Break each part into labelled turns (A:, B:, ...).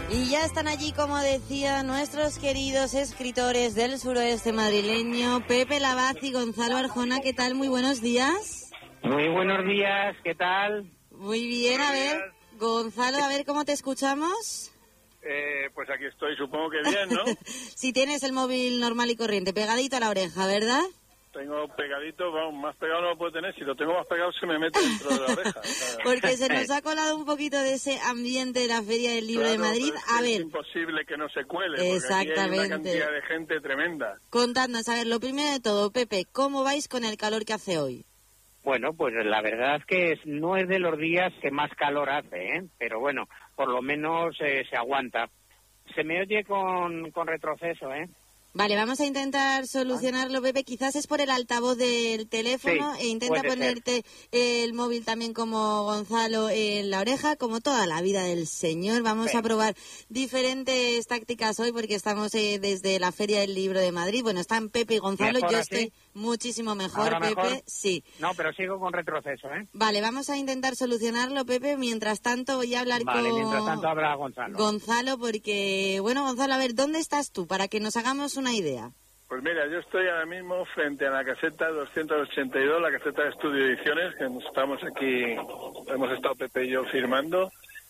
A: Y ya están allí, como decía, nuestros queridos escritores del suroeste madrileño, Pepe Lavaz y Gonzalo Arjona. ¿Qué tal? Muy buenos días.
B: Muy buenos días, ¿qué tal?
A: Muy bien, a ver, Gonzalo, a ver cómo te escuchamos.
C: Pues aquí estoy, supongo que bien, ¿no?
A: Si tienes el móvil normal y corriente, pegadito a la oreja, ¿verdad?
C: Tengo pegadito, vamos, más pegado no lo puedo tener. Si lo tengo más pegado se me mete dentro de la oreja.
A: Porque se nos ha colado un poquito de ese ambiente de la Feria del Libro de Madrid. A ver.
C: Es imposible que no se cuele,
A: exactamente.
C: Porque aquí hay una cantidad de gente tremenda.
A: Contadnos, a ver, lo primero de todo, Pepe, ¿cómo vais con el calor que hace hoy?
B: Bueno, pues la verdad es que no es de los días que más calor hace, ¿eh? Pero bueno, por lo menos se aguanta. Se me oye con retroceso, ¿eh?
A: Vale, vamos a intentar solucionarlo, Pepe. Quizás es por el altavoz del teléfono,
B: sí,
A: e intenta ponerte el móvil también como Gonzalo en la oreja, como toda la vida del señor. Vamos a probar diferentes tácticas hoy porque estamos desde la Feria del Libro de Madrid. Bueno, están Pepe y Gonzalo,
B: ¿Mejor
A: yo
B: así?
A: estoy muchísimo mejor,
B: ¿Ahora
A: Pepe.
B: mejor?
A: Sí.
B: No, pero sigo con retroceso, ¿eh?
A: Vale, vamos a intentar solucionarlo, Pepe. Mientras tanto voy a hablar
B: mientras tanto habla Gonzalo.
A: Gonzalo, porque, bueno, Gonzalo, a ver, ¿dónde estás tú? Para que nos hagamos una idea.
C: Pues mira, yo estoy ahora mismo frente a la caseta 282, la caseta de Estudio Ediciones, que estamos aquí, hemos estado Pepe y yo firmando.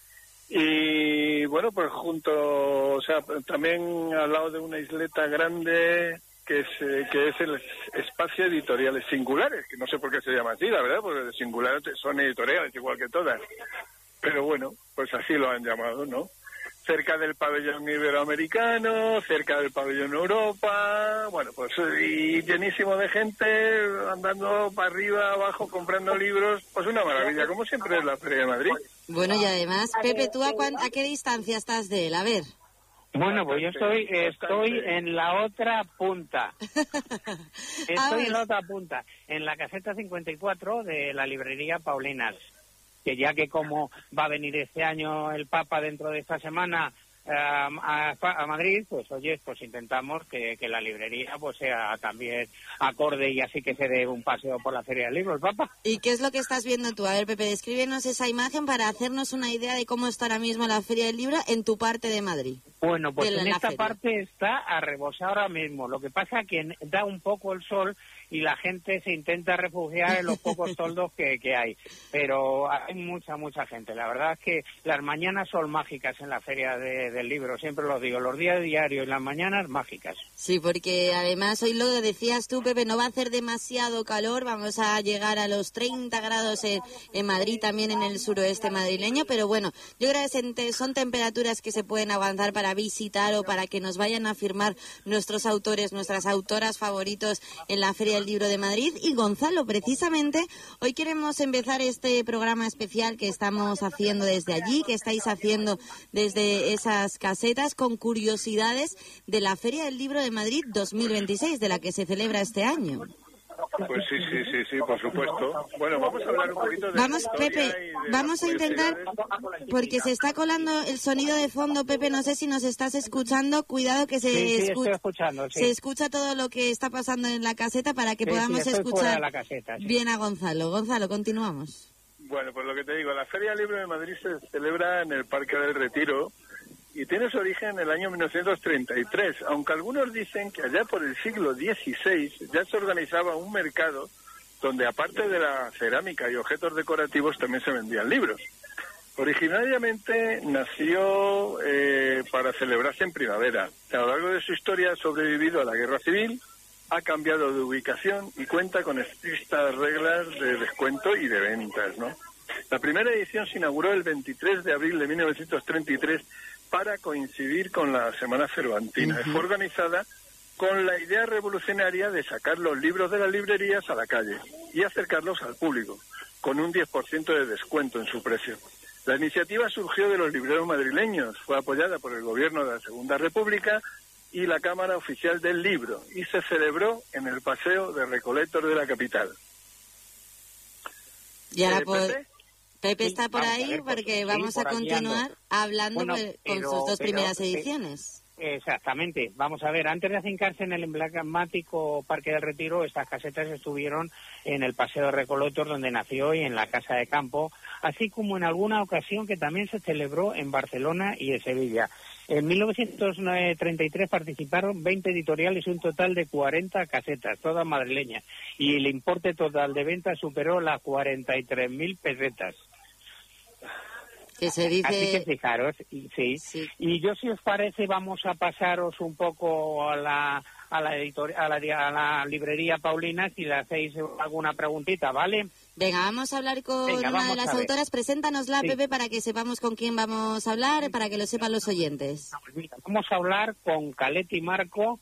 C: Y bueno, pues también al lado de una isleta grande que es el Espacio Editoriales Singulares, que no sé por qué se llama así, la verdad, porque singulares son editoriales igual que todas. Pero bueno, pues así lo han llamado, ¿no? Cerca del pabellón iberoamericano, cerca del pabellón Europa, bueno, pues y llenísimo de gente andando para arriba, abajo, comprando libros, pues una maravilla, como siempre es la Feria de Madrid.
A: Bueno, y además, Pepe, ¿tú a qué distancia estás de él? A ver.
B: Bueno, pues yo estoy en la otra punta. Estoy en la otra punta, en la caseta 54 de la librería Paulinas. Que ya que como va a venir este año el Papa dentro de esta semana a Madrid, pues oye, pues intentamos que la librería pues sea también acorde y así que se dé un paseo por la Feria del Libro el Papa.
A: ¿Y qué es lo que estás viendo tú? A ver, Pepe, descríbenos esa imagen para hacernos una idea de cómo está ahora mismo la Feria del Libro en tu parte de Madrid.
B: Bueno, pues en esta parte está a rebosar ahora mismo. Lo que pasa es que da un poco el sol y la gente se intenta refugiar en los pocos toldos que hay. Pero hay mucha gente. La verdad es que las mañanas son mágicas en la Feria del Libro. Siempre lo digo, los días diarios y las mañanas mágicas.
A: Sí, porque además hoy lo decías tú, Pepe, no va a hacer demasiado calor. Vamos a llegar a los 30 grados en Madrid, también en el suroeste madrileño. Pero bueno, yo creo que son temperaturas que se pueden aguantar para visitar o para que nos vayan a firmar nuestros autores, nuestras autoras favoritos en la Feria del Libro de Madrid. Y Gonzalo, precisamente, hoy queremos empezar este programa especial que estamos haciendo desde allí, que estáis haciendo desde esas casetas, con curiosidades de la Feria del Libro de Madrid 2026, de la que se celebra este año.
C: Pues sí, por supuesto. Bueno, vamos a hablar un poquito de...
A: Vamos, Pepe, vamos a intentar, porque se está colando el sonido de fondo, Pepe, no sé si nos estás escuchando, cuidado que
B: estoy escuchando, sí.
A: Se escucha todo lo que está pasando en la caseta para que podamos escuchar
B: la caseta, sí.
A: Bien a Gonzalo. Gonzalo, continuamos.
C: Bueno, pues lo que te digo, la Feria del Libro de Madrid se celebra en el Parque del Retiro y tiene su origen en el año 1933, aunque algunos dicen que allá por el siglo XVI ya se organizaba un mercado donde aparte de la cerámica y objetos decorativos también se vendían libros. Originariamente nació para celebrarse en primavera. A lo largo de su historia ha sobrevivido a la Guerra Civil, ha cambiado de ubicación y cuenta con estrictas reglas de descuento y de ventas, ¿no? La primera edición se inauguró el 23 de abril de 1933 para coincidir con la Semana Cervantina. Fue organizada con la idea revolucionaria de sacar los libros de las librerías a la calle y acercarlos al público, con un 10% de descuento en su precio. La iniciativa surgió de los libreros madrileños, fue apoyada por el gobierno de la Segunda República y la Cámara Oficial del Libro, y se celebró en el Paseo de Recoletos de la capital.
A: Y ahora Pepe está por ahí, porque vamos a continuar hablando con sus dos primeras ediciones.
B: Exactamente. Vamos a ver, antes de afincarse en el emblemático Parque del Retiro, estas casetas estuvieron en el Paseo de Recolotos, donde nació, y en la Casa de Campo, así como en alguna ocasión que también se celebró en Barcelona y en Sevilla. En 1933 participaron 20 editoriales y un total de 40 casetas, todas madrileñas, y el importe total de ventas superó las 43.000 pesetas.
A: Que se dice...
B: Así que fijaros, sí. Y yo, si os parece, vamos a pasaros un poco a la librería Paulina, si le hacéis alguna preguntita, ¿vale?
A: Venga, vamos a hablar con una de las autoras. Preséntanosla, sí. Pepe, para que sepamos con quién vamos a hablar, para que lo sepan los oyentes.
B: Vamos a hablar con Caletti Marco,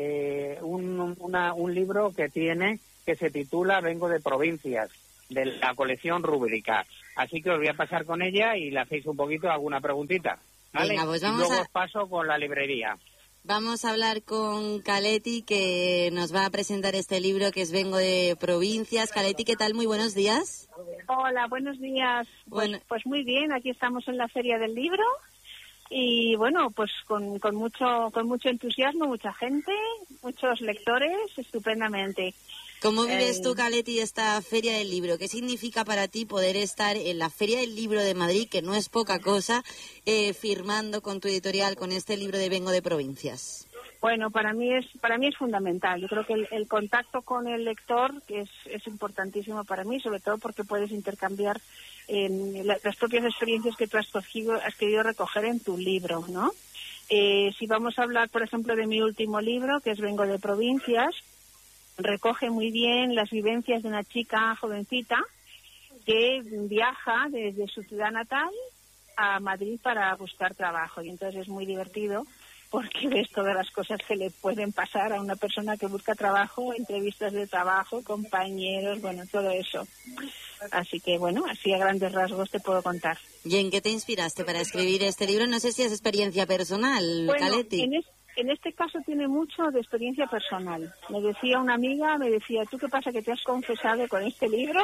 B: un libro que tiene, que se titula Vengo de Provincias, de la colección Rúbrica. Así que os voy a pasar con ella y le hacéis un poquito alguna preguntita, ¿vale?
A: Venga, pues
B: y luego os paso con la librería.
A: Vamos a hablar con Caletti, que nos va a presentar este libro que es Vengo de Provincias. Caletti, ¿qué tal? Muy buenos días.
D: Hola, buenos días. Pues muy bien, aquí estamos en la Feria del Libro y bueno, pues con mucho entusiasmo, mucha gente, muchos lectores, estupendamente.
A: ¿Cómo vives tú, Caletti, esta Feria del Libro? ¿Qué significa para ti poder estar en la Feria del Libro de Madrid, que no es poca cosa, firmando con tu editorial, con este libro de Vengo de Provincias?
D: Bueno, para mí es fundamental. Yo creo que el contacto con el lector es importantísimo para mí, sobre todo porque puedes intercambiar las propias experiencias que tú has querido recoger en tu libro, ¿no? Si vamos a hablar, por ejemplo, de mi último libro, que es Vengo de Provincias, recoge muy bien las vivencias de una chica jovencita que viaja desde su ciudad natal a Madrid para buscar trabajo, y entonces es muy divertido porque ves todas las cosas que le pueden pasar a una persona que busca trabajo, entrevistas de trabajo, compañeros, bueno, todo eso. Así que bueno, así a grandes rasgos te puedo contar.
A: ¿Y en qué te inspiraste para escribir este libro? No sé si es experiencia personal, Caletti.
D: En este caso tiene mucho de experiencia personal. Me decía una amiga, ¿tú qué pasa que te has confesado con este libro?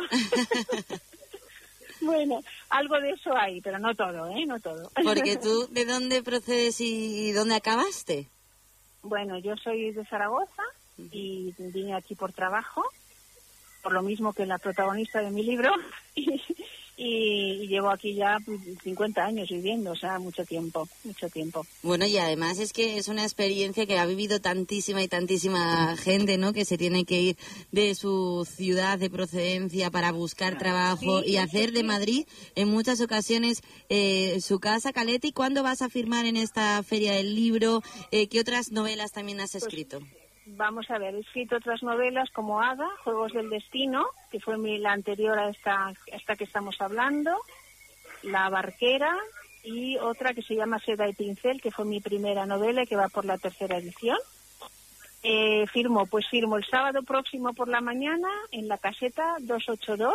D: Bueno, algo de eso hay, pero no todo, no todo.
A: Porque tú, ¿de dónde procedes y dónde acabaste?
D: Bueno, yo soy de Zaragoza y vine aquí por trabajo, por lo mismo que la protagonista de mi libro, y llevo aquí ya 50 años viviendo, o sea, mucho tiempo.
A: Bueno, y además es que es una experiencia que ha vivido tantísima gente, ¿no?, que se tiene que ir de su ciudad de procedencia para buscar trabajo y hacer de Madrid en muchas ocasiones su casa. Caletti, ¿cuándo vas a firmar en esta Feria del Libro? ¿Qué otras novelas también has escrito?
D: Vamos a ver, he escrito otras novelas como Ada, Juegos del Destino, que fue la anterior a esta que estamos hablando, La Barquera, y otra que se llama Seda y Pincel, que fue mi primera novela y que va por la 3ª edición. Firmo el sábado próximo por la mañana en la caseta 282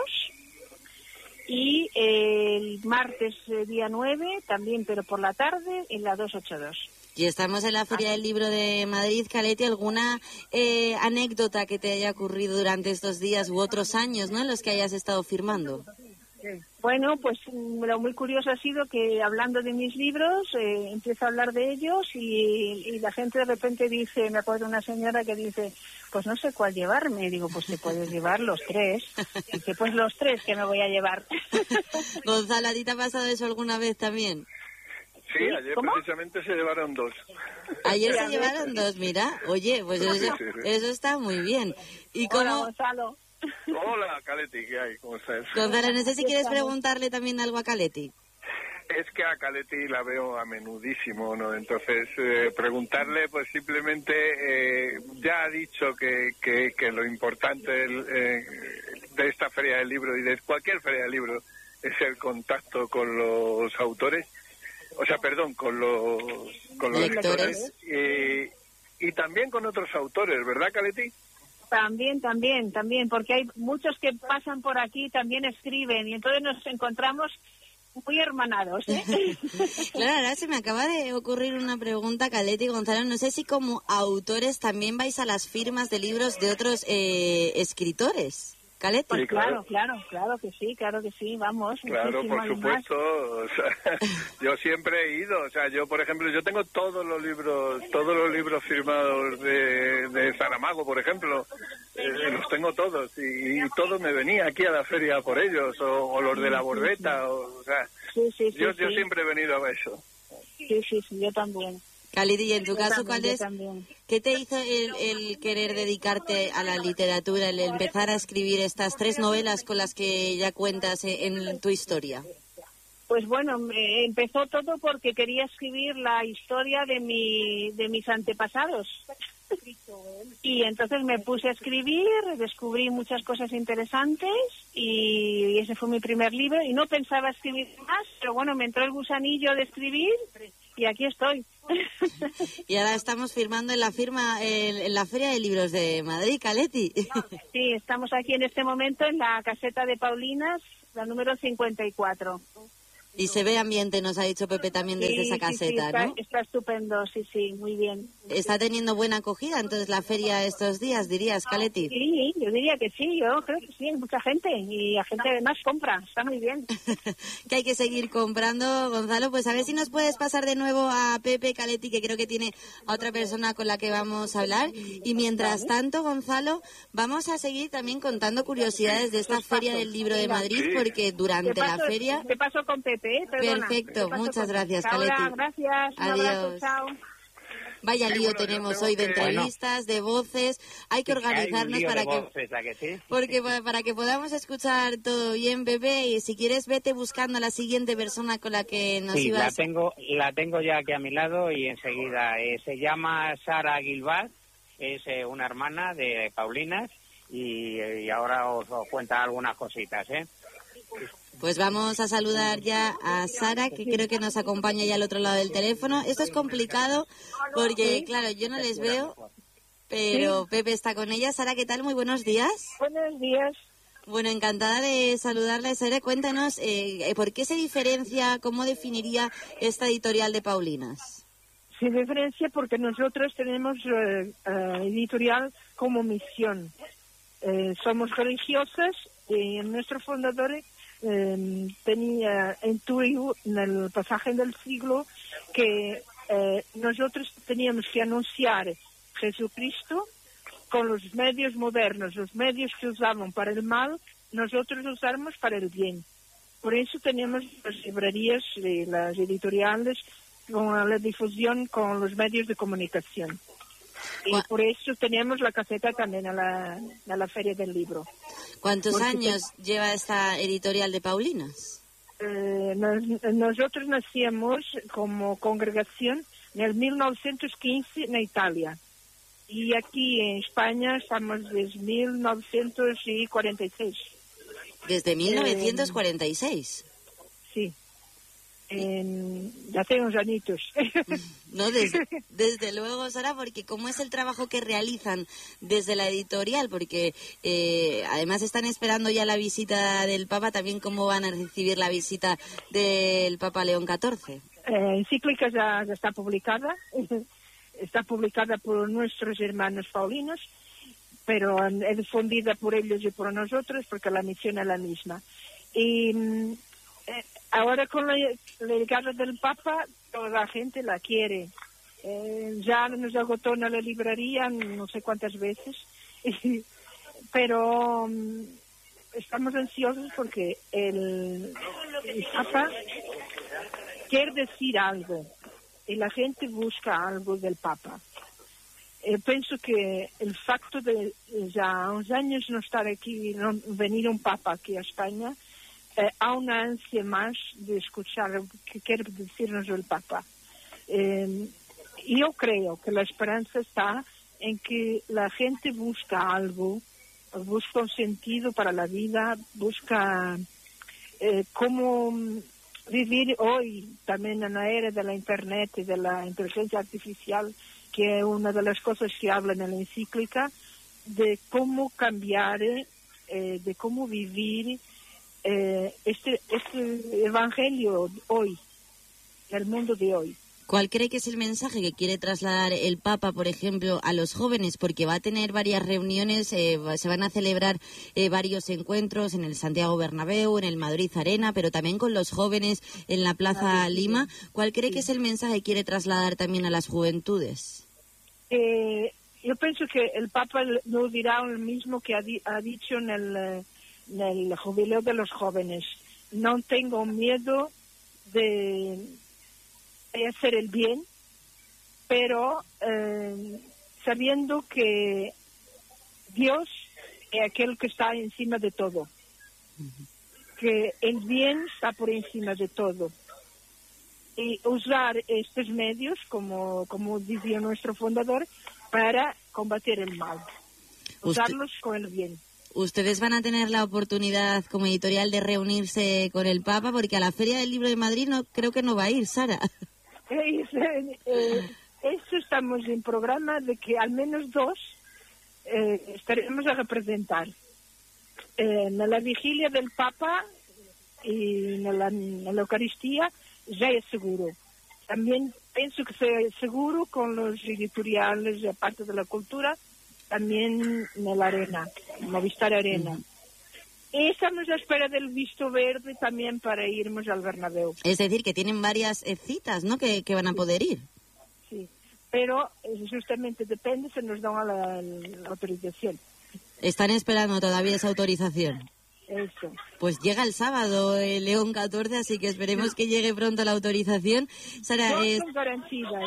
D: y el martes día 9 también, pero por la tarde en la 282.
A: Y estamos en la Feria del Libro de Madrid. Caletti, ¿alguna anécdota que te haya ocurrido durante estos días u otros años, ¿no?, en los que hayas estado firmando?
D: Bueno, pues lo muy curioso ha sido que hablando de mis libros, empiezo a hablar de ellos y la gente de repente dice, me acuerdo de una señora que dice, pues no sé cuál llevarme. Digo, pues te puedes llevar los 3. Dice, pues los 3 que me voy a llevar.
A: Gonzalo, ¿a ti te ha pasado eso alguna vez también?
C: Sí, ayer precisamente se llevaron 2.
A: Ayer se llevaron 2, mira. Oye, pues eso está muy bien. ¿Y cómo...
D: Hola, Gonzalo.
C: Hola, Caletti, ¿qué hay? ¿Cómo estás?
A: Gonzalo, no sé si quieres preguntarle también algo a Caletti.
C: Es que a Caletti la veo a menudísimo, ¿no? Entonces, preguntarle, pues simplemente, ya ha dicho que lo importante de esta Feria del Libro y de cualquier Feria del Libro es el contacto con los autores. O sea, perdón, con los lectores y también con otros autores, ¿verdad, Caletti?
D: También, porque hay muchos que pasan por aquí, también escriben, y entonces nos encontramos muy hermanados,
A: Claro, ahora se me acaba de ocurrir una pregunta, Caletti y Gonzalo. No sé si como autores también vais a las firmas de libros de otros escritores. Caletti.
D: Pues claro que sí, vamos.
C: Claro, por supuesto, o sea, yo siempre he ido, o sea, yo por ejemplo, yo tengo todos los libros firmados de Saramago, por ejemplo, los tengo todos y todo me venía aquí a la feria por ellos, o los de la Borbeta, o sea, yo siempre he venido a eso.
D: Sí, yo también.
A: Caletti, y en tu caso, ¿cuál es? ¿Qué te hizo el querer dedicarte a la literatura, el empezar a escribir estas 3 novelas con las que ya cuentas en tu historia?
D: Pues bueno, empezó todo porque quería escribir la historia de mis antepasados. Y entonces me puse a escribir, descubrí muchas cosas interesantes y ese fue mi primer libro. Y no pensaba escribir más, pero bueno, me entró el gusanillo de escribir y aquí estoy.
A: Y ahora estamos firmando en la Feria de Libros de Madrid, Caletti.
D: Sí, estamos aquí en este momento en la caseta de Paulinas, la número 54.
A: Y se ve ambiente, nos ha dicho Pepe también desde esa caseta, ¿no?
D: Está estupendo, sí, muy bien.
A: ¿Está teniendo buena acogida entonces la feria estos días, dirías, Caletti?
D: Sí, yo diría que sí, yo creo que sí, hay mucha gente y la gente además compra, está muy bien.
A: Que hay que seguir comprando, Gonzalo, pues a ver si nos puedes pasar de nuevo a Pepe Caletti, que creo que tiene a otra persona con la que vamos a hablar. Y mientras tanto, Gonzalo, vamos a seguir también contando curiosidades de esta Feria del Libro de Madrid, porque durante la feria...
D: Te paso con Pepe. Perdona,
A: perfecto, muchas gracias, Caletti.
D: Gracias,
A: adiós.
D: Un abrazo, chao.
A: Vaya lío tenemos hoy de entrevistas, de voces. Hay que organizarnos para que podamos escuchar todo bien, Pepe. Y si quieres, vete buscando a la siguiente persona con la que nos ibas.
B: La tengo ya aquí a mi lado y enseguida. Se llama Sara Gilbert, es una hermana de Paulinas y ahora os cuenta algunas cositas,
A: Pues vamos a saludar ya a Sara, que creo que nos acompaña ya al otro lado del teléfono. Esto es complicado porque, claro, yo no les veo, pero Pepe está con ella. Sara, ¿qué tal? Muy buenos días.
D: Buenos días.
A: Bueno, encantada de saludarla, Sara. Cuéntanos, ¿por qué se diferencia, cómo definiría esta editorial de Paulinas?
E: Se diferencia porque nosotros tenemos editorial como misión. Somos religiosas y nuestro fundador tenía intuido en el pasaje del siglo que nosotros teníamos que anunciar Jesucristo con los medios modernos, los medios que usaban para el mal, nosotros usamos para el bien. Por eso tenemos las librerías y las editoriales con la difusión con los medios de comunicación. Y por eso tenemos la caseta también a la Feria del Libro.
A: ¿Cuántos años lleva esta editorial de Paulinas?
E: Nosotros nacíamos como congregación en el 1915 en Italia. Y aquí en España estamos desde 1946.
A: ¿Desde 1946?
E: Sí. Ya tengo unos añitos.
A: No, desde luego, Sara, porque ¿cómo es el trabajo que realizan desde la editorial? Porque además están esperando ya la visita del Papa, también cómo van a recibir la visita del Papa León XIV.
E: Encíclica ya está publicada, está publicada por nuestros hermanos paulinos, pero es difundida por ellos y por nosotros porque la misión es la misma. Y ahora con la llegada del Papa, toda la gente la quiere. Ya nos agotó en la librería no sé cuántas veces, pero estamos ansiosos porque el Papa quiere decir algo y la gente busca algo del Papa. Pienso que el facto de ya unos años no estar aquí, no venir un Papa aquí a España, há una ansia más de escuchar lo que quiere decirnos el Papa. Yo creo que la esperanza está en que la gente busca algo, busca un sentido para la vida, busca cómo vivir hoy, también en la era de la Internet y de la inteligencia artificial, que es una de las cosas que habla en la encíclica, de cómo cambiar, de cómo vivir este evangelio hoy, el mundo de hoy.
A: ¿Cuál cree que es el mensaje que quiere trasladar el Papa, por ejemplo, a los jóvenes? Porque va a tener varias reuniones, se van a celebrar varios encuentros en el Santiago Bernabéu, en el Madrid Arena, pero también con los jóvenes en la Plaza Lima. ¿Cuál cree que es el mensaje que quiere trasladar también a las juventudes?
E: Yo pienso que el Papa nos dirá lo mismo que ha dicho en el jubileo de los jóvenes. No tengo miedo de hacer el bien, pero sabiendo que Dios es aquel que está encima de todo, que el bien está por encima de todo, y usar estos medios, como decía nuestro fundador, para combatir el mal, usarlos con el bien.
A: Ustedes van a tener la oportunidad como editorial de reunirse con el Papa, porque a la Feria del Libro de Madrid creo que no va a ir, Sara.
E: Eso estamos en programa de que al menos 2 estaremos a representar. En la vigilia del Papa y en la Eucaristía ya es seguro. También pienso que sea seguro con los editoriales, aparte de la cultura, también en la Arena, Movistar Arena. Y estamos a espera del visto verde también para irnos al Bernabéu.
A: Es decir, que tienen varias citas, ¿no?, que van a poder ir.
E: Sí, pero justamente depende si nos dan la autorización.
A: Están esperando todavía esa autorización.
E: Eso.
A: Pues llega el sábado León 14, así que esperemos que llegue pronto la autorización. Sara,
E: No son garantidas.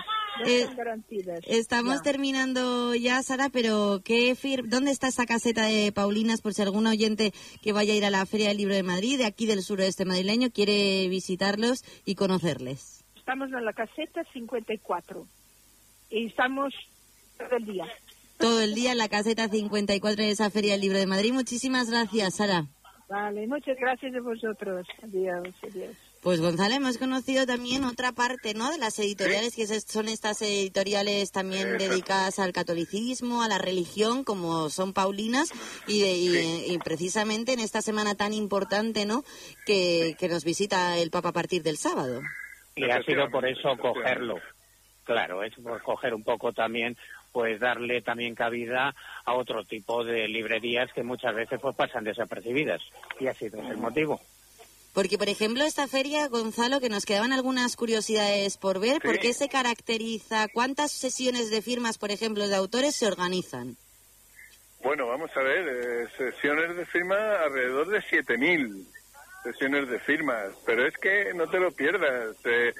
A: Estamos terminando ya, Sara, pero ¿dónde está esa caseta de Paulinas, por si algún oyente que vaya a ir a la Feria del Libro de Madrid, de aquí del suroeste madrileño, quiere visitarlos y conocerles?
E: Estamos en la caseta 54 y estamos todo el día.
A: Todo el día en la caseta 54 de esa Feria del Libro de Madrid. Muchísimas gracias, Sara.
E: Vale, muchas gracias a vosotros. Adiós.
A: Pues Gonzalo, hemos conocido también otra parte, ¿no?, de las editoriales, que son estas editoriales también dedicadas al catolicismo, a la religión, como son Paulinas, y precisamente en esta semana tan importante, ¿no?, que nos visita el Papa a partir del sábado.
B: Y ha sido por eso cogerlo. Claro, es por coger un poco también, pues darle también cabida a otro tipo de librerías que muchas veces pues pasan desapercibidas. Y ha sido el motivo.
A: Porque, por ejemplo, esta feria, Gonzalo, que nos quedaban algunas curiosidades por ver, ¿por qué se caracteriza? ¿Cuántas sesiones de firmas, por ejemplo, de autores se organizan?
C: Bueno, vamos a ver, sesiones de firma alrededor de 7.000 sesiones de firmas, pero es que no te lo pierdas,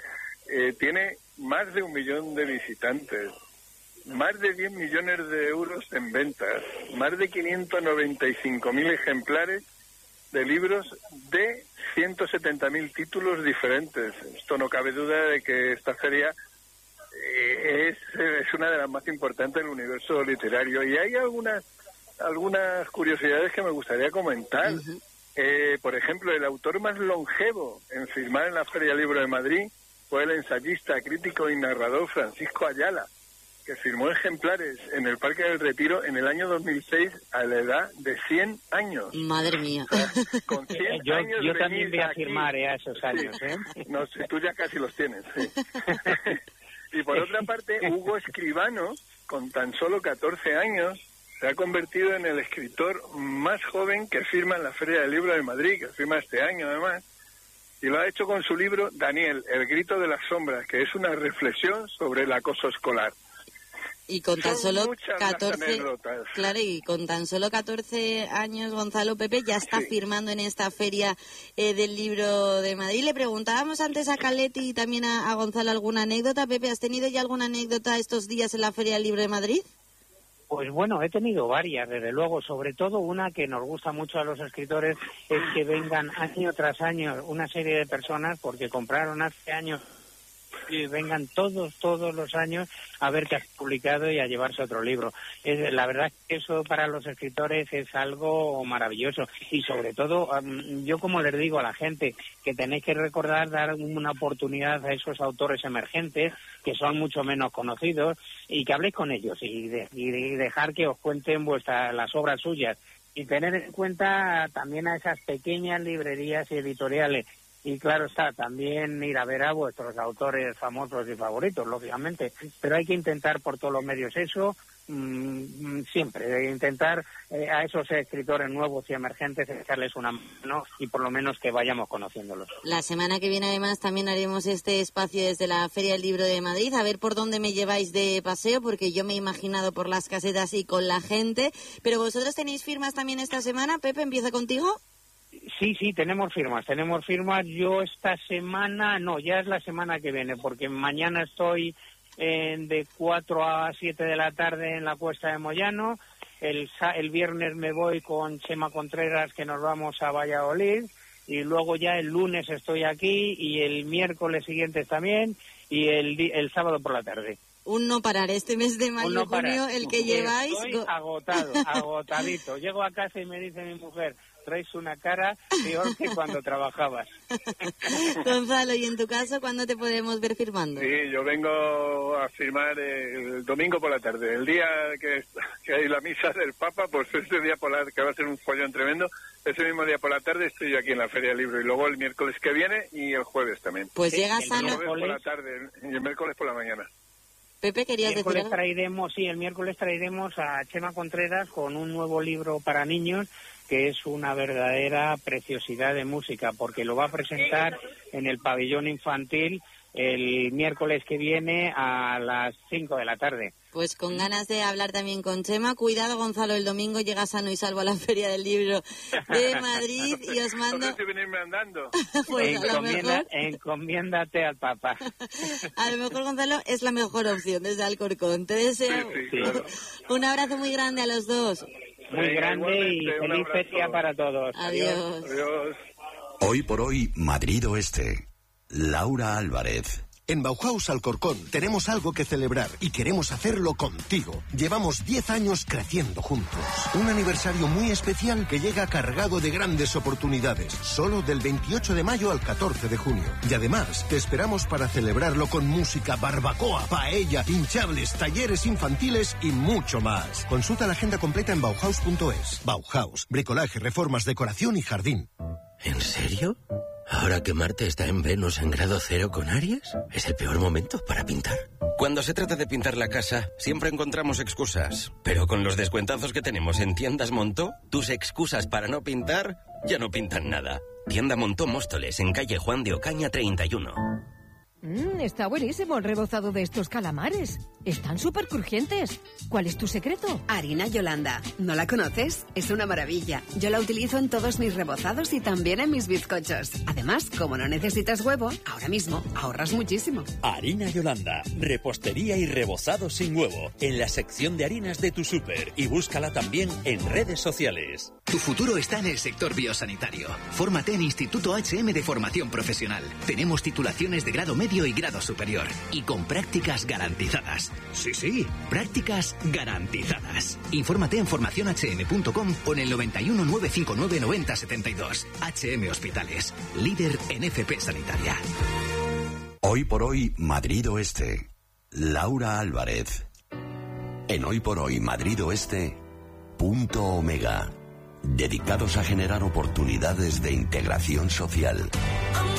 C: tiene más de 1 millón de visitantes, más de 10 millones de euros en ventas, más de 595.000 ejemplares de libros de 170.000 títulos diferentes. Esto no cabe duda de que esta feria es una de las más importantes del universo literario. Y hay algunas curiosidades que me gustaría comentar. Por ejemplo, el autor más longevo en firmar en la Feria del Libro de Madrid fue el ensayista, crítico y narrador Francisco Ayala, que firmó ejemplares en el Parque del Retiro en el año 2006 a la edad de 100 años.
A: Madre mía.
C: Con 100 años
B: yo también voy a firmar a esos años.
C: Sí. No sé, tú ya casi los tienes. Sí. Y por otra parte, Hugo Escribano, con tan solo 14 años, se ha convertido en el escritor más joven que firma en la Feria del Libro de Madrid, que firma este año además, y lo ha hecho con su libro Daniel, El grito de las sombras, que es una reflexión sobre el acoso escolar.
A: Y con tan solo 14,
C: claro,
A: y con tan solo 14 años, Gonzalo, Pepe ya está firmando en esta Feria del Libro de Madrid. Le preguntábamos antes a Caletti y también a Gonzalo alguna anécdota. Pepe, ¿has tenido ya alguna anécdota estos días en la Feria del Libro de Madrid?
B: Pues bueno, he tenido varias, desde luego, sobre todo una que nos gusta mucho a los escritores, es que vengan año tras año una serie de personas, porque compraron hace años, y vengan todos los años a ver qué has publicado y a llevarse otro libro. La verdad es que eso para los escritores es algo maravilloso, y sobre todo, yo como les digo a la gente, que tenéis que recordar dar una oportunidad a esos autores emergentes, que son mucho menos conocidos, y que habléis con ellos y dejar que os cuenten las obras suyas, y tener en cuenta también a esas pequeñas librerías y editoriales y claro está, también ir a ver a vuestros autores famosos y favoritos, lógicamente, pero hay que intentar por todos los medios eso, siempre, intentar a esos escritores nuevos y emergentes echarles una mano y por lo menos que vayamos conociéndolos.
A: La semana que viene además también haremos este espacio desde la Feria del Libro de Madrid, a ver por dónde me lleváis de paseo, porque yo me he imaginado por las casetas y con la gente, pero vosotros tenéis firmas también esta semana. Pepe, ¿empieza contigo?
B: Sí, tenemos firmas. Yo esta semana, no, ya es la semana que viene, porque mañana estoy de 4 a 7 de la tarde en la Cuesta de Moyano. El viernes me voy con Chema Contreras, que nos vamos a Valladolid, y luego ya el lunes estoy aquí, y el miércoles siguiente también, y el sábado por la tarde.
A: Un no parar, este mes de mayo y junio, el que lleváis...
B: Estoy agotadito. Llego a casa y me dice mi mujer, traes una cara peor que cuando trabajabas.
A: Gonzalo, ¿y en tu caso cuándo te podemos ver firmando?
C: Sí, yo vengo a firmar el domingo por la tarde. El día que hay la misa del Papa, pues ese día que va a ser un follón tremendo, ese mismo día por la tarde estoy yo aquí en la Feria del Libro, y luego el miércoles que viene y el jueves también.
A: Pues llegas sano.
C: El jueves por la tarde y el miércoles por la mañana.
A: Pepe, ¿querías decir algo?
B: El miércoles traeremos a Chema Contreras con un nuevo libro para niños, que es una verdadera preciosidad de música, porque lo va a presentar en el pabellón infantil el miércoles que viene a las 5 de la tarde.
A: Pues con ganas de hablar también con Chema. Cuidado, Gonzalo, el domingo llega sano y salvo a la Feria del Libro de Madrid y os mando...
C: No sé si venirme andando.
A: Pues a lo mejor...
B: Encomiéndate al Papa.
A: A lo mejor, Gonzalo, es la mejor opción desde Alcorcón. Te deseo
C: claro.
A: Un abrazo muy grande a los dos.
B: Muy grande y feliz feria para todos.
A: Adiós.
F: Hoy por hoy, Madrid Oeste. Laura Álvarez.
G: En Bauhaus Alcorcón tenemos algo que celebrar y queremos hacerlo contigo. Llevamos 10 años creciendo juntos. Un aniversario muy especial que llega cargado de grandes oportunidades. Solo del 28 de mayo al 14 de junio. Y además, te esperamos para celebrarlo con música, barbacoa, paella, hinchables, talleres infantiles y mucho más. Consulta la agenda completa en Bauhaus.es. Bauhaus, bricolaje, reformas, decoración y jardín.
H: ¿En serio? ¿Ahora que Marte está en Venus en grado 0 con Aries? ¿Es el peor momento para pintar?
I: Cuando se trata de pintar la casa, siempre encontramos excusas. Pero con los descuentazos que tenemos en Tiendas Montó, tus excusas para no pintar ya no pintan nada. Tienda Montó Móstoles, en calle Juan de Ocaña 31.
J: Está buenísimo el rebozado de estos calamares. Están súper crujientes. ¿Cuál es tu secreto?
K: Harina Yolanda. ¿No la conoces? Es una maravilla. Yo la utilizo en todos mis rebozados y también en mis bizcochos. Además, como no necesitas huevo, ahora mismo ahorras muchísimo.
L: Harina Yolanda. Repostería y rebozado sin huevo. En la sección de harinas de tu súper. Y búscala también en redes sociales.
M: Tu futuro está en el sector biosanitario. Fórmate en Instituto HM de Formación Profesional. Tenemos titulaciones de grado medio y grado superior. Y con prácticas garantizadas. Sí, prácticas garantizadas. Infórmate en formacionhm.com o en el 91 959 9072. HM Hospitales. Líder en FP Sanitaria.
F: Hoy por hoy, Madrid Oeste. Laura Álvarez. En Hoy por hoy, Madrid Oeste, Punto Omega. Dedicados a generar oportunidades de integración social.